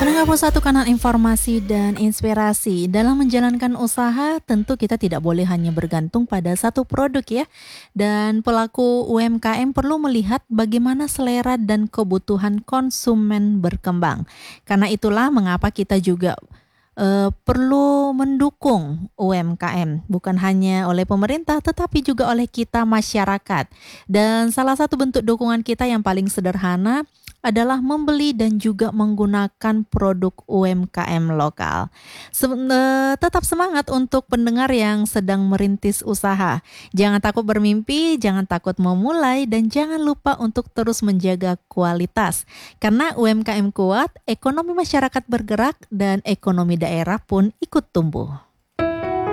Pendengar satu kanal informasi dan inspirasi. Dalam menjalankan usaha, tentu kita tidak boleh hanya bergantung pada satu produk ya. Dan pelaku UMKM perlu melihat bagaimana selera dan kebutuhan konsumen berkembang. Karena itulah mengapa kita juga perlu mendukung UMKM, bukan hanya oleh pemerintah tetapi juga oleh kita masyarakat. Dan salah satu bentuk dukungan kita yang paling sederhana adalah membeli dan juga menggunakan produk UMKM lokal. Tetap semangat untuk pendengar yang sedang merintis usaha. Jangan takut bermimpi, jangan takut memulai, dan jangan lupa untuk terus menjaga kualitas. Karena UMKM kuat, ekonomi masyarakat bergerak, dan ekonomi daerah pun ikut tumbuh.